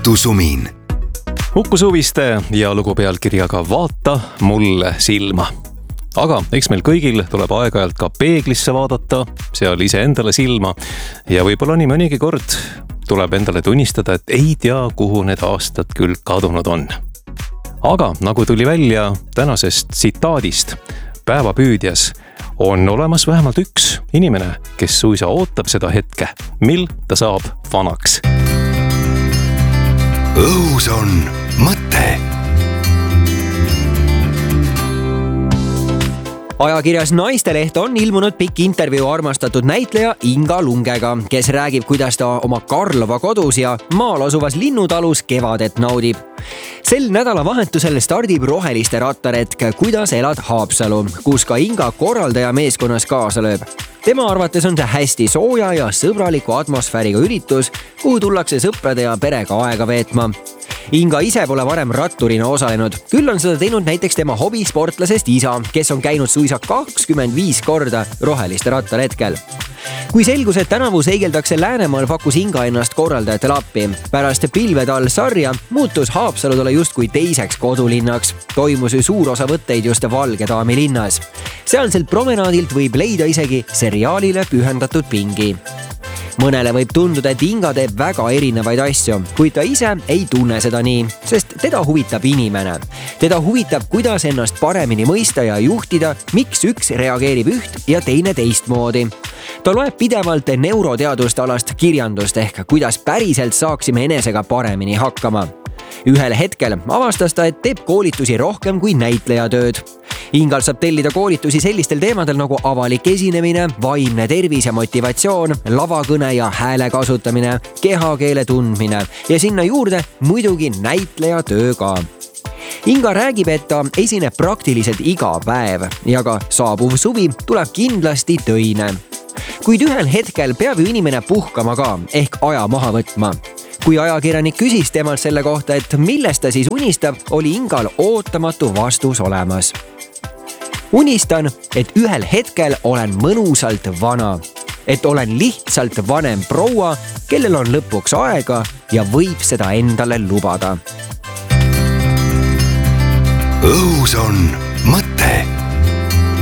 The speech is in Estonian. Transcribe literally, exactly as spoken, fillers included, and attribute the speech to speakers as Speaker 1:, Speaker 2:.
Speaker 1: Uku Sumin.
Speaker 2: Uku Suviste ja lugu pealkirjaga Vaata mulle silma. Aga eks meil kõigil tuleb aeg-ajalt ka peeglisse vaadata, seal ise endale silma ja võib-olla nii mõnigi kord tuleb endale tunnistada, et ei tea, kuhu need aastad küll kadunud on. Aga nagu tuli välja tänasest tsitaadist, päevapüüdjas on olemas vähemalt üks inimene, kes suisa ootab seda hetke, mil ta saab vanaks.
Speaker 1: Õhus on mõte.
Speaker 3: Ajakirjas Naisteleht on ilmunud pikk intervjuu armastatud näitleja Inga Lungega, kes räägib, kuidas ta oma Karlova kodus ja maal asuvas linnutalus kevadet naudib. Sel nädalavahetusel stardib roheliste rattaretk Kuidas elad Haapsalu, kus ka Inga korraldaja meeskonnas kaasa lööb. Tema arvates on see hästi sooja ja sõbraliku atmosfääriga üritus, kuhu tullakse sõprade ja perega aega veetma. Inga ise pole varem ratturina osalenud, küll on seda teinud näiteks tema hobisportlasest isa, kes on käinud suisa kakskümmend viis korda roheliste rattaretkel. Kui selgus, et tänavu seigeldakse Läänemaal, pakkus Inga ennast korraldajatele appi. Pärast Pilvede all sarja muutus Haapsalu talle justkui teiseks kodulinnaks. Toimus suur osa võtteid just Valge Daami linnas. Sealselt promenaadilt võib leida isegi seriaalile pühendatud pingi. Mõnele võib tunduda, et Inga teeb väga erinevaid asju, kuid ta ise ei tunne seda nii, sest teda huvitab inimene. Teda huvitab, kuidas ennast paremini mõista ja juhtida, miks üks reageerib üht ja teine teistmoodi. Ta loeb pidevalt neuroteaduste alast kirjandust ehk kuidas päriselt saaksime enesega paremini hakkama. Ühel hetkel avastas ta, et teeb koolitusi rohkem kui näitlejatööd. Ingal saab tellida koolitusi sellistel teemadel nagu avalik esinemine, vaimne tervis ja motivatsioon, lavakõne ja hääle kasutamine, kehakeele tundmine ja sinna juurde muidugi näitlejatöö ka. Inga räägib, et ta esineb praktiliselt iga päev ja ka saabuv suvi tuleb kindlasti töine. Kuid ühel hetkel peab ju inimene puhkama ka ehk aja maha võtma. Kui ajakirjanik küsis temalt selle kohta, et millest ta siis unistab, oli Ingal ootamatu vastus olemas. Unistan, et ühel hetkel olen mõnusalt vana, et olen lihtsalt vanem proua, kellel on lõpuks aega ja võib seda endale lubada.
Speaker 1: Õhus on mõte.